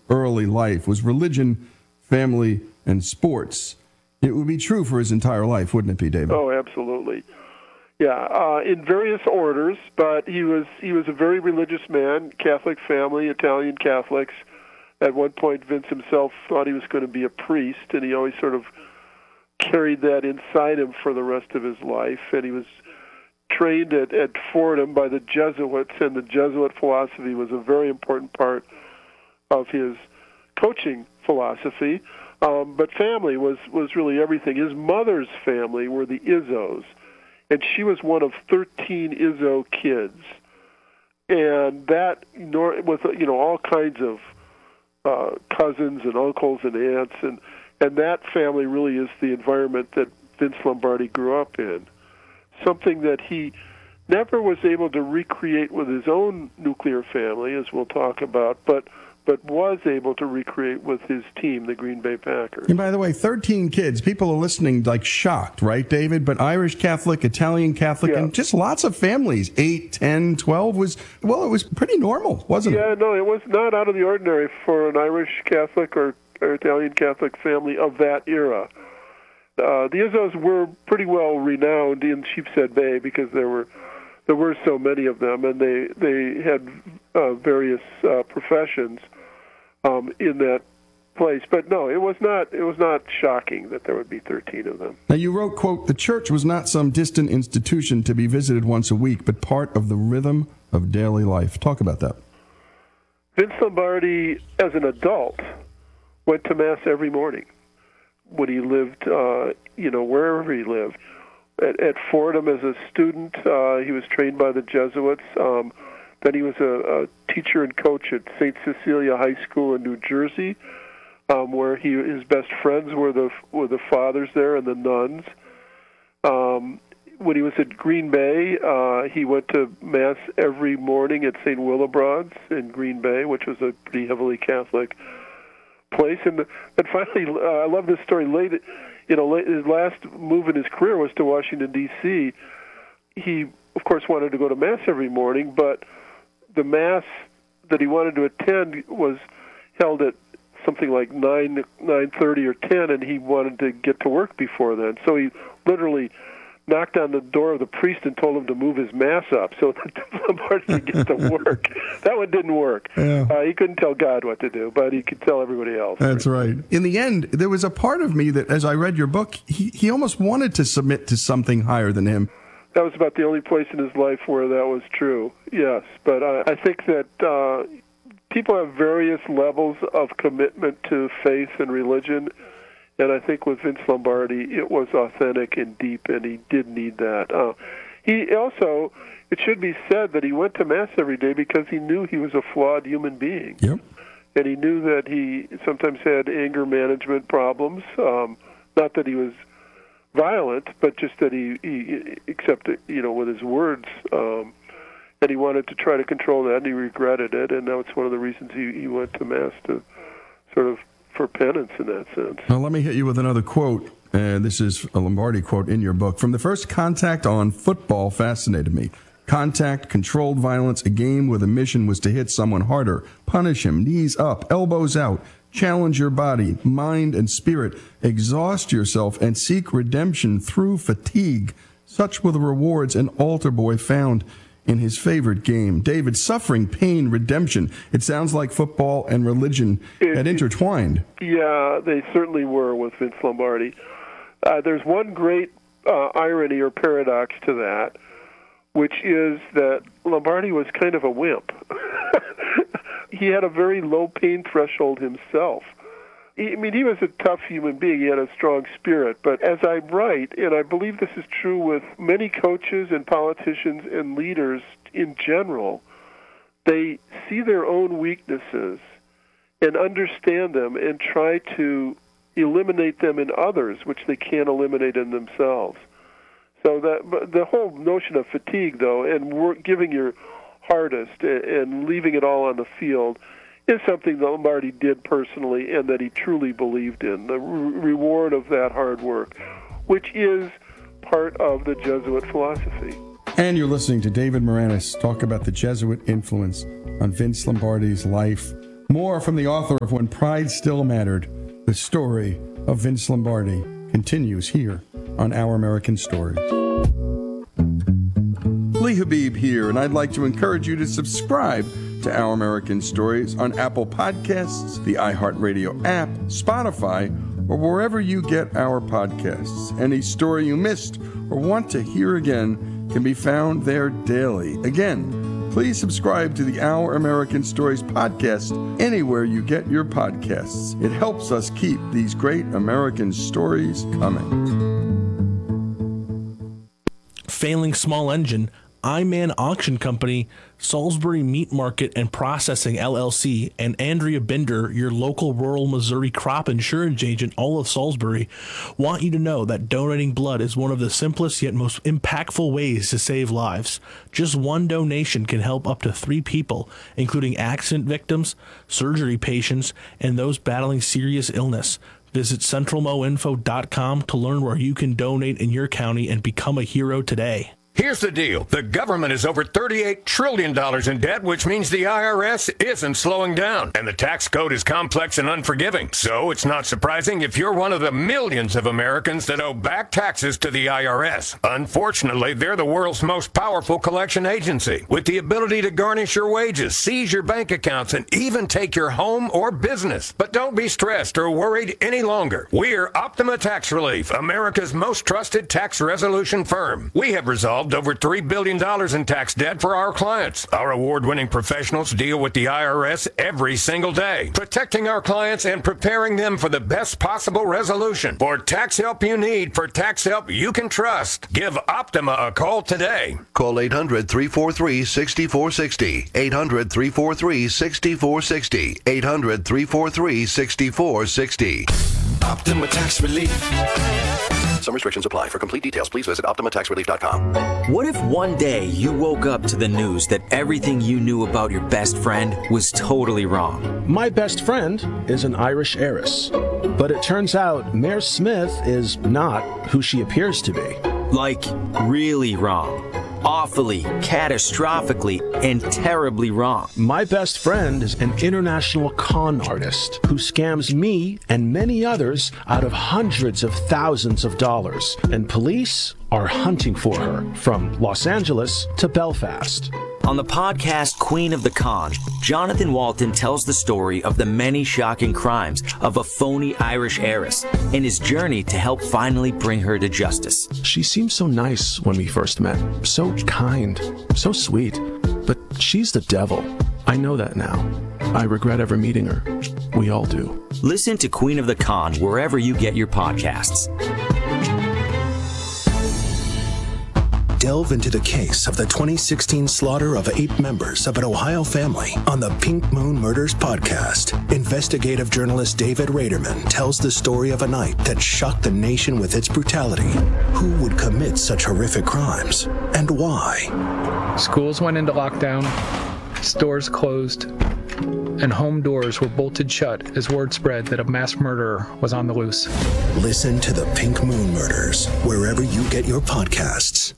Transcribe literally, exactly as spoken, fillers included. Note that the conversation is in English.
early life was religion, family, and sports. It would be true for his entire life, wouldn't it be, David? Oh, absolutely. Yeah, uh, in various orders, but he was he was a very religious man, Catholic family, Italian Catholics. At one point, Vince himself thought he was going to be a priest, and he always sort of carried that inside him for the rest of his life. And he was trained at, at Fordham by the Jesuits, and the Jesuit philosophy was a very important part of his coaching philosophy. Um, but family was, was really everything. His mother's family were the Izzos, and she was one of thirteen Izzo kids. And that, with you know all kinds of uh, cousins and uncles and aunts, and, and that family really is the environment that Vince Lombardi grew up in. Something that he never was able to recreate with his own nuclear family, as we'll talk about, but but was able to recreate with his team, the Green Bay Packers. And by the way, thirteen kids, people are listening like shocked, right, David? But Irish Catholic, Italian Catholic, yeah. and just lots of families, eight, ten, twelve was, well, it was pretty normal, wasn't yeah, it? Yeah, no, it was not out of the ordinary for an Irish Catholic or, or Italian Catholic family of that era. Uh, the Izzos were pretty well renowned in Sheepshead Bay because there were there were so many of them, and they they had uh, various uh, professions um, in that place. But no, it was not it was not shocking that there would be thirteen of them. Now you wrote, quote, "The church was not some distant institution to be visited once a week, but part of the rhythm of daily life." Talk about that. Vince Lombardi, as an adult, went to Mass every morning. When he lived, uh, you know, wherever he lived. At, at Fordham as a student, uh, he was trained by the Jesuits. Um, then he was a, a teacher and coach at Saint Cecilia High School in New Jersey, um, where he his best friends were the were the fathers there and the nuns. Um, when he was at Green Bay, uh, he went to Mass every morning at Saint Willibrod's in Green Bay, which was a pretty heavily Catholic place. And and finally, uh, I love this story. Late, you know, late, his last move in his career was to Washington D C He, of course, wanted to go to Mass every morning, but the Mass that he wanted to attend was held at something like nine nine thirty or ten, and he wanted to get to work before then. So he literally knocked on the door of the priest and told him to move his Mass up so that Lombardi could get to work. That one didn't work. Yeah. Uh, he couldn't tell God what to do, but he could tell everybody else. That's right. In the end, there was a part of me that, as I read your book, he, he almost wanted to submit to something higher than him. That was about the only place in his life where that was true, yes. But I, I think that uh, people have various levels of commitment to faith and religion. And I think with Vince Lombardi, it was authentic and deep, and he did need that. Uh, he also, it should be said that he went to Mass every day because he knew he was a flawed human being. Yep. And he knew that he sometimes had anger management problems. Um, not that he was violent, but just that he, he accepted, you know, with his words. Um, and he wanted to try to control that, and he regretted it. And that's one of the reasons he, he went to Mass, to sort of for penance in that sense. Now, let me hit you with another quote. Uh, this is a Lombardi quote in your book. "From the first contact on football fascinated me. Contact, controlled violence, a game where the mission was to hit someone harder, punish him, knees up, elbows out, challenge your body, mind, and spirit, exhaust yourself, and seek redemption through fatigue. Such were the rewards an altar boy found in his favorite game." David, suffering, pain, redemption. It sounds like football and religion it, had intertwined. Yeah, they certainly were with Vince Lombardi. Uh, there's one great uh, irony or paradox to that, which is that Lombardi was kind of a wimp. He had a very low pain threshold himself. I mean, he was a tough human being. He had a strong spirit. But as I write, and I believe this is true with many coaches and politicians and leaders in general, they see their own weaknesses and understand them and try to eliminate them in others, which they can't eliminate in themselves. So that the whole notion of fatigue, though, and work, giving your hardest and leaving it all on the field is something that Lombardi did personally and that he truly believed in, the re- reward of that hard work, which is part of the Jesuit philosophy. And you're listening to David Maraniss talk about the Jesuit influence on Vince Lombardi's life, More from the author of When Pride Still Mattered, the story of Vince Lombardi, continues here on Our American Stories. Lee Habib here, and I'd like to encourage you to subscribe to Our American Stories on Apple Podcasts, the iHeartRadio app, Spotify, or wherever you get our podcasts. Any story you missed or want to hear again can be found there daily. Again, please subscribe to the Our American Stories podcast anywhere you get your podcasts. It helps us keep these great American stories coming. Failing small engine, I-Man Auction Company, Salisbury Meat Market and Processing, L L C, and Andrea Binder, your local rural Missouri crop insurance agent, all of Salisbury, want you to know that donating blood is one of the simplest yet most impactful ways to save lives. Just one donation can help up to three people, including accident victims, surgery patients, and those battling serious illness. Visit central mo info dot com to learn where you can donate in your county and become a hero today. Here's the deal. The government is over thirty-eight trillion dollars in debt, which means the I R S isn't slowing down. And the tax code is complex and unforgiving. So it's not surprising if you're one of the millions of Americans that owe back taxes to the I R S. Unfortunately, they're the world's most powerful collection agency, with the ability to garnish your wages, seize your bank accounts, and even take your home or business. But don't be stressed or worried any longer. We're Optima Tax Relief, America's most trusted tax resolution firm. We have resolved over three billion dollars in tax debt for our clients. Our award-winning professionals deal with the I R S every single day, protecting our clients and preparing them for the best possible resolution. For tax help you need, for tax help you can trust, give Optima a call today. Call eight hundred, three four three, six four six zero, eight hundred, three four three, six four six zero, eight hundred, three four three, six four six zero. Optima Tax Relief. Some restrictions apply. For complete details, please visit optima tax relief dot com. What if one day you woke up to the news that everything you knew about your best friend was totally wrong? My best friend is an Irish heiress, but it turns out Mayor Smith is not who she appears to be. Like, really wrong. Awfully, catastrophically, and terribly wrong. My best friend is an international con artist who scams me and many others out of hundreds of thousands of dollars, and police are hunting for her from Los Angeles to Belfast. On the podcast Queen of the Con, Jonathan Walton tells the story of the many shocking crimes of a phony Irish heiress and his journey to help finally bring her to justice. She seemed so nice when we first met, so kind, so sweet, but she's the devil. I know that now. I regret ever meeting her. We all do. Listen to Queen of the Con wherever you get your podcasts. Delve into the case of the twenty sixteen slaughter of eight members of an Ohio family on the Pink Moon Murders podcast. Investigative journalist David Raderman tells the story of a night that shocked the nation with its brutality. Who would commit such horrific crimes, and why? Schools went into lockdown, stores closed, and home doors were bolted shut as word spread that a mass murderer was on the loose. Listen to the Pink Moon Murders wherever you get your podcasts.